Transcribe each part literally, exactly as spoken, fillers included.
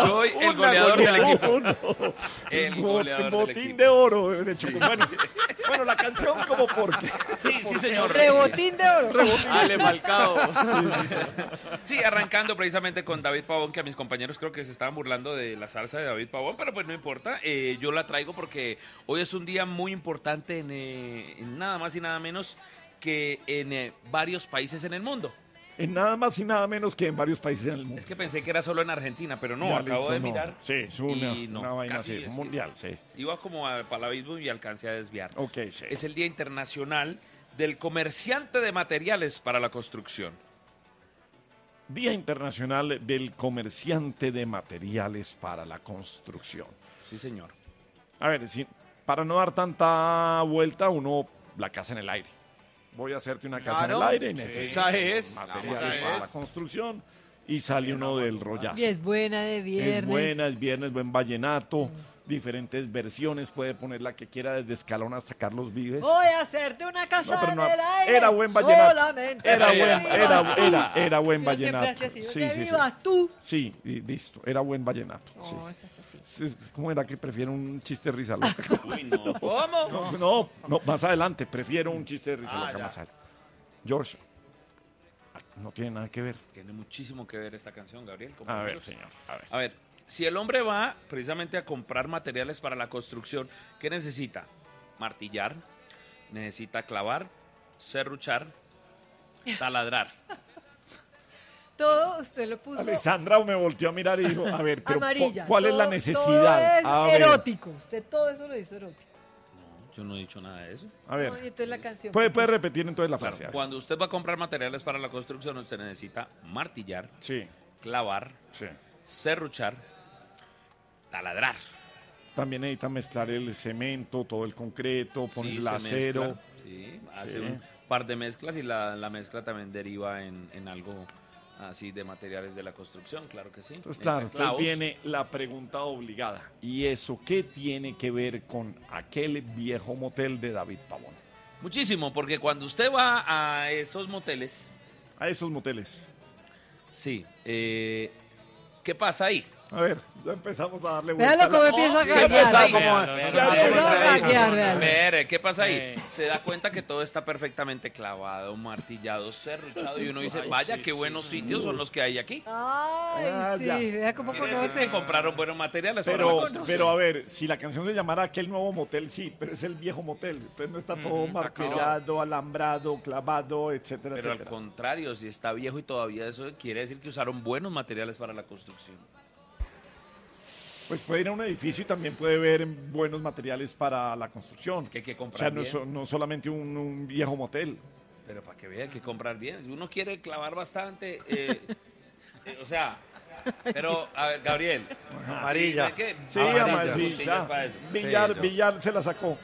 Soy el goleador del equipo. No. El Bot- goleador botín del equipo. de oro de Chocó. Bueno, bueno, la canción como porque. Sí, sí, señor. Rebotín de oro. Ale Falcao. Sí, arrancando precisamente con David Pavón, que a mis compañeros creo que se estaban burlando de la salsa de David Pavón, pero pues no importa. Eh, yo la traigo porque hoy es un día muy importante en, eh, en nada más y nada menos que en eh, varios países en el mundo. En nada más y nada menos que en varios países en el mundo. Es que pensé que era solo en Argentina, pero no, Ya, acabo listo, de no. mirar. Sí, es una, y no, una vaina casi así, es- mundial, sí. Iba como a, para el abismo y alcancé a desviar. Ok, sí. Es el Día Internacional del Comerciante de Materiales para la Construcción. Día Internacional del Comerciante de Materiales para la Construcción. Sí, señor. A ver, si, para no dar tanta vuelta, uno la casa en el aire. Voy a hacerte una casa Claro, en el aire y sí, necesito esa es, materiales esa para es. la construcción y sale uno del rollazo. Y es buena de viernes. Es buena, es viernes, buen vallenato, diferentes versiones, puede poner la que quiera desde Escalón hasta Carlos Vives. Voy a hacerte una casa No, pero en no, el aire. era buen vallenato. Solamente Era que buen, vivas era, tú. era, era buen Yo siempre vallenato. hacía así, Sí, que sí, sí. vivas tú. Sí, y listo, era buen vallenato. sí. No, eso es así. Es- ¿Cómo era que prefiero un chiste de risa loca? Uy, no. ¿Cómo? No, no, no, más adelante, prefiero un chiste de risa Ah, loca ya. más adelante. George, no tiene nada que ver. Tiene muchísimo que ver esta canción, Gabriel. A ver, compañeros. señor, a ver. A ver, si el hombre va precisamente a comprar materiales para la construcción, ¿qué necesita? Martillar, necesita clavar, serruchar, taladrar. Todo usted lo puso Alexandra me volteó a mirar y dijo, a ver, pero amarilla. ¿cu- ¿cuál es la Todo- necesidad? Todo A es ver, erótico. Usted todo eso lo hizo erótico. Yo no he dicho nada de eso. a ver, No, y entonces la canción. ¿puede, puede repetir entonces la frase? Claro, A ver. cuando usted va a comprar materiales para la construcción, usted necesita martillar, Sí, clavar, sí. serruchar, taladrar. También necesita mezclar el cemento, todo el concreto, poner Sí, el se acero. mezcla, sí, hace Sí. un par de mezclas y la, la mezcla también deriva en, en algo así de materiales de la construcción, claro que sí. Entonces, Necesita claro, entonces clavos. viene la pregunta obligada. ¿Y eso qué tiene que ver con aquel viejo motel de David Pavón? Muchísimo, porque cuando usted va a esos moteles, A esos moteles. sí, eh, ¿qué pasa ahí? A ver, ya empezamos a darle vuelta. Véalo a la- cómo empieza a ¿Qué gaguear. pasa ahí? como- Ya, ya, ya, ya, ya, ya, ya, ya, ya, ya, ya. ya. Ver, ¿qué pasa ahí? Eh. Se da cuenta que todo está perfectamente clavado, martillado, serruchado y uno dice, vaya, qué buenos sitios son los que hay aquí. Ay, Ah, sí, ya. vea cómo Quiere decir conoce. que compraron buenos materiales para la Pero, construcción. pero a ver, si la canción se llamara Aquel Nuevo Motel, sí, pero es el viejo motel. Entonces no está todo martillado, alambrado, clavado, etcétera, Pero al etcétera. contrario, si está viejo y todavía eso quiere decir que usaron buenos materiales para la construcción. Pues puede ir a un edificio y también puede ver buenos materiales para la construcción. Es que hay que O sea, comprar no, bien. so- no solamente un, un viejo motel. Pero para que vea hay que comprar bien. Si uno quiere clavar bastante, eh, eh, o sea, pero, a ver, Gabriel. Amarilla. ¿de qué? Sí, Amarilla. ama- sí, Puntillas ya. para eso. Villar, Sí, yo. Villar se la sacó.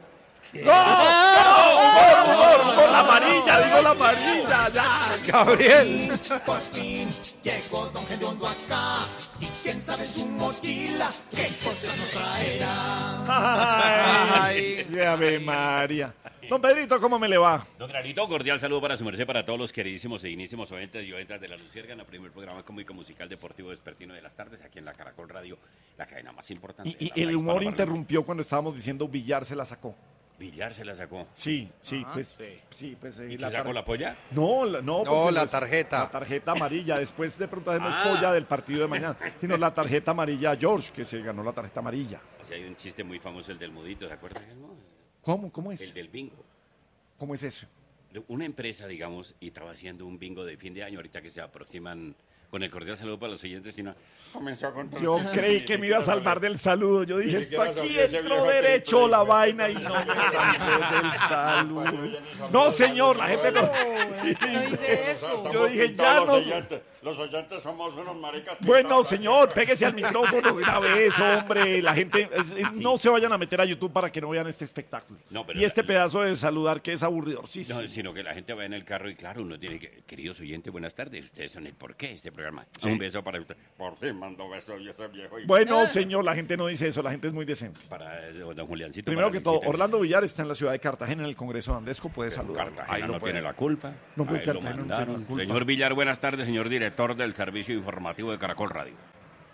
¡No! ¡La amarilla! ¡Digo la amarilla! ¡Ya! Gabriel. Por fin llegó Don Gediondo acá y quién sabe en su mochila qué cosas nos traerá. ¡Ay! ¡Qué Ave María! Don Pedrito, ¿cómo me le va? Don Granito, cordial saludo para su merced, para todos los queridísimos e inísimos oyentes y oyentas de La Luciérgana, el primer programa cómico musical deportivo vespertino de las tardes, aquí en la Caracol Radio, la cadena más importante. Y, de y la el país humor para interrumpió cuando estábamos diciendo Villar se la sacó. Villar se la sacó. Sí, sí, Ah, pues. sí. Sí, pues. eh, ¿Y la qué sacó tar- la polla? No, la- no, No, porque la los- tarjeta. La tarjeta amarilla. Después de pronto hacemos Ah. polla del partido de mañana. Sino la tarjeta amarilla a George, que se ganó la tarjeta amarilla. Así hay un chiste muy famoso, el del mudito, ¿se acuerdan? no? ¿Cómo? ¿Cómo El es? del bingo. ¿Cómo es eso? Una empresa, digamos, y estaba haciendo un bingo de fin de año, ahorita que se aproximan, con el cordial saludo para los oyentes, sino comenzó con... Yo creí que me iba a salvar del saludo. Yo dije, esto siquiera aquí salió ese entró viejo derecho triple. la vaina y no me salvé del saludo. No, señor, la gente no. No dice eso. Yo dije, ya no. Los oyentes somos unos maricas. Bueno, señor, pégese al micrófono de una vez, hombre. La gente, es- es- no se vayan a meter a YouTube para que no vean este espectáculo. No, pero y este la- pedazo de saludar que es aburridor. Sí, sí. No, sino que la gente va en el carro y claro, uno tiene que, queridos oyentes, buenas tardes, ustedes son el porqué de este programa. Un beso para usted. Por fin mandó beso y ese viejo. Y Bueno, señor, la gente no dice eso, la gente es muy decente. para eh, don Juliancito. Primero para que todo, Luisita. Orlando Villar está en la ciudad de Cartagena, en el Congreso de Andesco, puede saludar. Cartagena no tiene la culpa. No, pero A él lo Cartagena no mandaron. tiene la culpa. Señor Villar, buenas tardes, señor director del servicio informativo de Caracol Radio.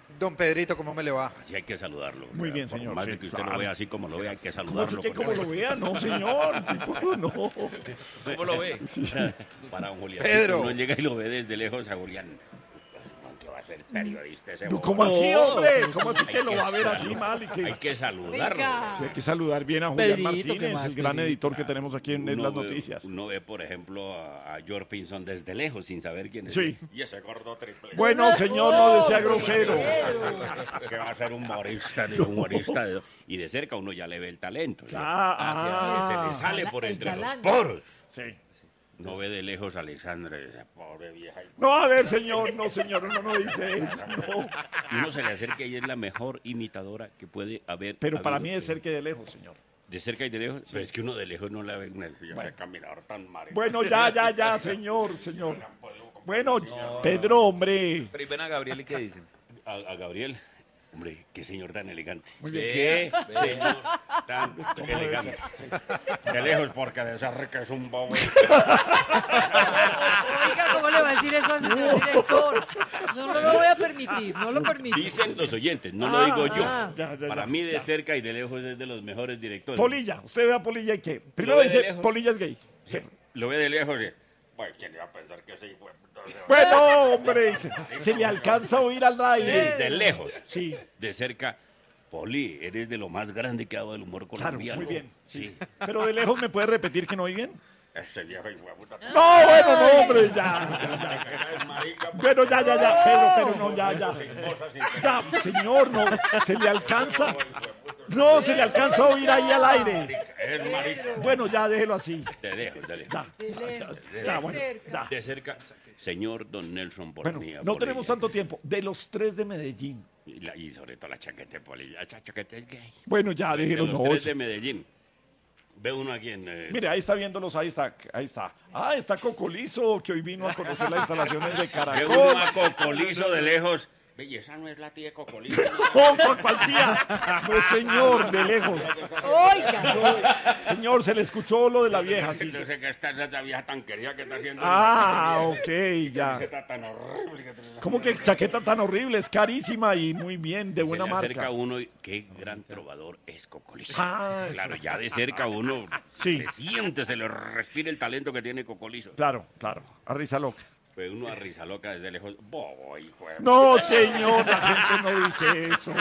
Don Pedrito, ¿cómo me le va? Así hay que saludarlo. Muy ¿verdad? bien, Por señor, más sí, de que usted claro. lo vea así como lo vea, hay que ¿Cómo así saludarlo. que como porque- lo vea? No, señor. Tipo, no. ¿Cómo lo ve? Para don Julián. Pedro. Uno llega y lo ve desde lejos a Julián. Aunque va a ser periodista ese bobo. ¿Cómo así, hombre? ¿Cómo así Hay que lo va a ver sal- así mal? Y Hay que... que saludarlo. Venga. Sí, hay que saludar bien a Julián Pedrito, ¿qué Martínez, más, el gran Pedrito? editor que tenemos aquí en, en Uno las ve- noticias. Uno ve, por ejemplo, a, a George Pinson desde lejos sin saber quién es. Sí. Y ese gordo triple. Bueno, señor, no sea grosero. Que va a ser humorista, de humorista. de- y de cerca uno ya le ve el talento. ¿sí? Ah, Se ah. le sale Gala- por el entre los galán. poros. Sí. No ve de lejos a Alexandra, esa pobre vieja. No, a ver, señor, no, señor, uno no dice eso. No. Y uno se le acerca y es la mejor imitadora que puede haber. Pero para habido. mí es cerca y de lejos, señor. De cerca y de lejos, pero es que uno de lejos no la ve en el caminador tan maricón. Bueno, ya, ya, ya, señor, señor. Bueno, Pedro, hombre. Pero y ven a Gabriel y qué dicen. A, a Gabriel, hombre, qué señor tan elegante. Muy bien. Qué señor tan elegante. De lejos, porque de cerca es un bobo. Oiga, ¿cómo le va a decir eso al señor director? Yo no lo voy a permitir, no lo permito. Dicen los oyentes, no lo digo yo. ah. Ya, ya, Para ya, mí de ya. cerca y de lejos es de los mejores directores. Polilla, usted ve a Polilla y qué. Primero ve de dice, lejos. Polilla es gay. Sí. Lo ve de lejos y... Bueno, ¿quién iba a pensar que ese hijo de puta se va a- Bueno, hombre, se, se le alcanza a oír al aire. Desde lejos. Sí, De cerca, Poli, eres de lo más grande que ha dado el humor claro, colombiano. muy bien. Sí. Pero de lejos, ¿me puede repetir que no oí bien? Ese viejo hijo de puta. No, bueno, no, hombre, ya. Es marica, Bueno, ya, ya, ya, Pedro, pero no, ya, ya. sin cosas, sin- Ya, señor, no, se le alcanza. No, se le alcanza a oír ahí al aire. Es marica. Bueno, ya, déjelo así. De lejos, de lejos. Ya, De lejos, ya, de bueno, cerca. ya. De cerca, señor Don Nelson Bueno, Bornía. no Poli. tenemos tanto tiempo. De los tres de Medellín. Y, la- y sobre todo la chaqueta de Poli. La cha- chaqueta es gay. Bueno, ya, De déjelo, los no. tres es- de Medellín. Ve uno aquí en... eh, Mire, ahí está viéndolos, ahí está, ahí está. Ah, está Cocolizo, que hoy vino a conocer las instalaciones de ve Caracol. uno a Cocolizo de lejos. Ve, y esa no es la tía de Cocolizo. ¡Oh, ¿cuál- cuál tía! No, señor, de lejos. Oiga, Señor, se le escuchó lo de la vieja, sí. No sé qué está esa vieja tan querida que está haciendo. Ah, ok, ya. Está tan horrible que te- ¿Cómo que chaqueta tan horrible? Es carísima y muy bien, de Se buena le acerca marca. a uno y qué gran trovador es Cocolizo. Ah, eso. Claro, ya de cerca uno Sí. le siente, se le respira el talento que tiene Cocolizo. Claro, claro, a risa loca. Ve uno a risa loca desde lejos. Bobo, hijo de... No, señor, la gente no dice eso.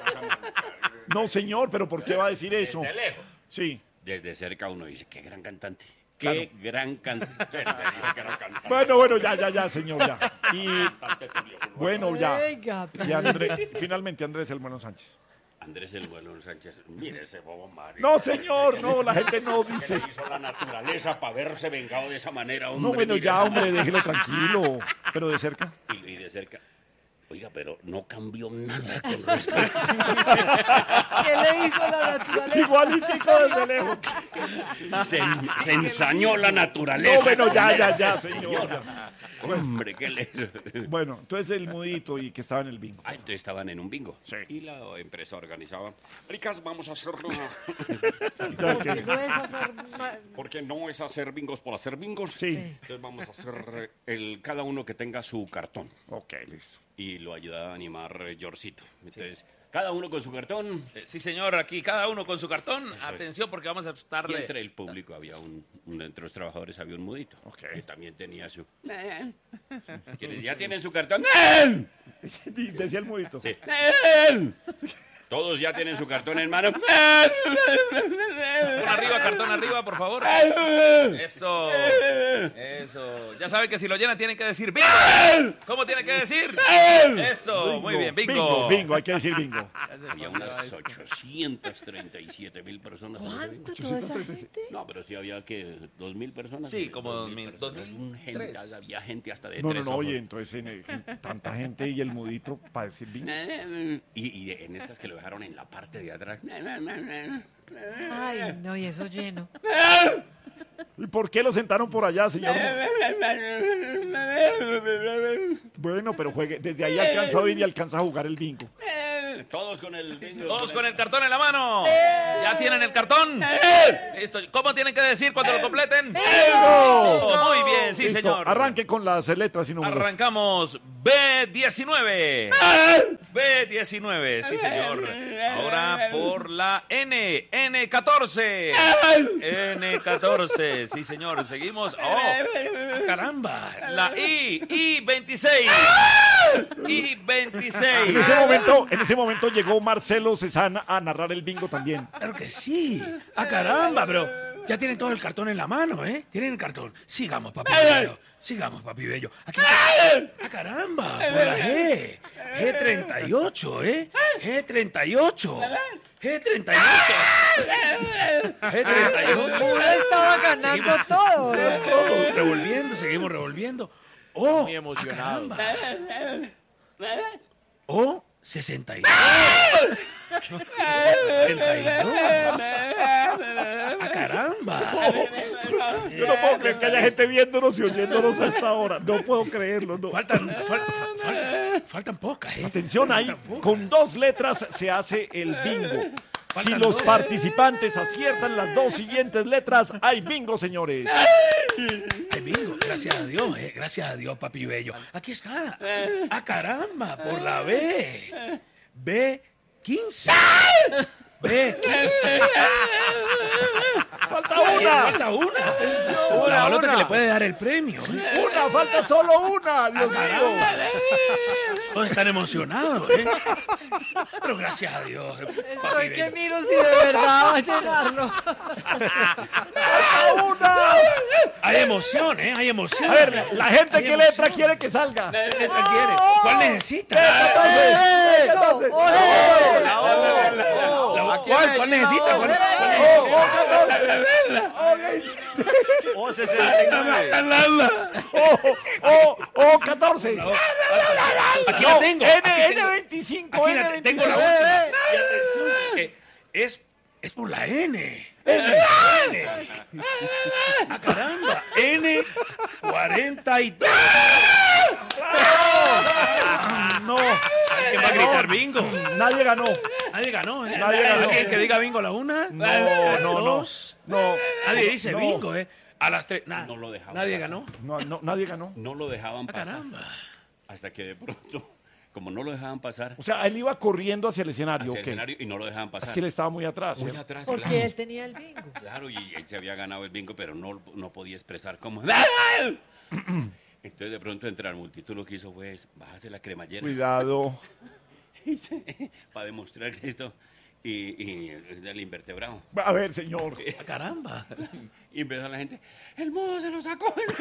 No, señor, pero ¿por qué va a decir eso? Desde lejos. Sí. Desde cerca uno dice, qué gran cantante. Qué gran cantante. Le dije que era cantante. Bueno, bueno, ya, ya, ya, señor, ya. Y Cantante Tulio Fulvio. bueno, ya. oiga. Y André, finalmente Andrés El Bueno Sánchez. Andrés el Vuelo Sánchez. Mire ese bobo Mario. No, señor, no, la gente no ¿Qué dice. le hizo la naturaleza para haberse vengado de esa manera, hombre? No, bueno, Mire. ya, hombre, déjelo tranquilo. Pero de cerca. Y, y de cerca. Oiga, pero no cambió nada con respecto. ¿Qué le hizo la naturaleza? Igualitico desde lejos. Se, se ensañó la naturaleza. No, bueno, ya, ya, ya, señor. ya. Hombre, ¿qué le Bueno, entonces el mudito y que estaba en el bingo. Ah, entonces estaban en un bingo. Sí. Y la empresa organizaba. Ricas, vamos a hacerlo. Ya que- No es hacer ma- Porque no es hacer bingos por hacer bingos. Sí. Entonces vamos a hacer el, cada uno que tenga su cartón. Ok, listo. Y lo ayudaba a animar eh, Yorcito. Entonces, cada uno con su cartón. Eh, Sí, señor, aquí cada uno con su cartón. Atención, porque vamos a Y estarle. entre el público había un, un- entre los trabajadores había un mudito. Ok. Que también tenía su. Quienes ya tienen su cartón. Y decía el mudito. Sí. Todos ya tienen su cartón en mano. Cartón arriba, cartón arriba, por favor. Eso. Eso. Ya saben que si lo llenan tienen que decir bingo. ¿Cómo tienen que decir? Eso, muy bien, bingo. Bingo, bingo, hay que decir bingo. Había unas ochocientas treinta y siete mil personas. en ese bingo. ¿Cuánto toda esa gente? No, pero sí había que dos mil personas. Sí, como dos dos mil, personas. dos mil Un gente- tres. había gente hasta de No, no, tres no, ojos. oye, entonces en- en tanta gente y el mudito para decir bingo. Y, y en estas que lo dejaron en la parte de atrás. Ay, no, y eso lleno. ¿Y por qué lo sentaron por allá, señor? Bueno, pero juegue. Desde ahí alcanza a oír y alcanza a jugar el bingo. Todos con el bingo. Todos con el cartón en la mano. ¿Ya tienen el cartón? Listo. ¿Cómo tienen que decir cuando lo completen? ¡Bingo! Muy bien, sí, Listo, señor. arranque con las letras y números. Arrancamos B diecinueve. B diecinueve, sí señor. Ahora por la N, N catorce. N catorce, sí señor. Seguimos. Oh, ah, caramba. La I, I veintiséis. I veintiséis. En ese momento, en ese momento llegó Marcelo Cezanne a narrar el bingo también. Claro que sí. ¡Ah, caramba, bro! Ya tienen todo el cartón en la mano, ¿eh? Tienen el cartón. Sigamos, papi bello. Sigamos, papi bello. Aquí está. ¡Ah, caramba! Por la G. G treinta y ocho, ¿eh? G treinta y ocho. G treinta y ocho. G treinta y ocho. Mura estaba ganando Seguimos. todo. Oh, revolviendo, seguimos revolviendo. Oh, Muy emocionado. ah, caramba. Oh, sesenta y dos. setenta y dos. ¡Ah, caramba! Yo no puedo creer que haya gente viéndonos y oyéndonos a esta hora. No puedo creerlo, no. Faltan, fal- fal- faltan, faltan pocas, ¿eh? Atención, ahí con dos letras se hace el bingo. Si Faltan los dos. participantes aciertan las dos siguientes letras, hay bingo, señores. Ay, bingo, gracias a Dios, eh, gracias a Dios, papi bello. Aquí está. ¡Ah, caramba! Por la B. B quince. B quince. Falta una. Falta una. La balota que le puede dar el premio. ¿eh? Una, falta solo una. Dios mío. Caramba. Todos están emocionados, ¿eh? Pero gracias a Dios. papi Estoy que bello. miro si de verdad va a llenarlo. Falta una. Hay emoción, ¿eh? Hay emoción. A ver, la gente, Hay ¿qué emoción. letra quiere que salga? ¿Qué letra quiere? ¿Cuál necesita? Entonces, entonces. ¡Oye! La O, la O. La- ¿Cuál? ¿Cuál necesita? ¿Cuál? Oh, oh, catorce. Oh, sesenta y nueve. Oh, oh, oh, catorce. Aquí No, la tengo. N, Aquí N tengo. veinticinco, Aquí N la tengo veinticinco. la última. Y atención, eh, es, es por la N. N. ¡Ah, caramba! N cuarenta y dos. No, ¿Quién va a gritar bingo? nadie ganó. Nadie ganó, ¿eh? Nadie ganó. ¿Alguien que diga bingo a la una? No, no, no. Dos. No, Nadie dice no. bingo, ¿eh? A las tres. Nah, No lo dejaban Nadie pasar. ganó. No, no, nadie ganó. No lo dejaban ¡Ah, pasar. caramba! Hasta que de pronto, como no lo dejaban pasar, O sea, él iba corriendo hacia el escenario. hacia el ¿ok? escenario y no lo dejaban pasar. Es que él estaba muy atrás. Muy ¿eh? atrás, Porque claro. él tenía el bingo. Claro, y él se había ganado el bingo, pero no, no podía expresar cómo. Entonces de pronto entre la multitud lo que hizo fue bajarse la cremallera Cuidado. para demostrar que esto y, y el invertebrado. A ver, señor. ¡Ah, caramba! Y empezó la gente, el modo se lo sacó.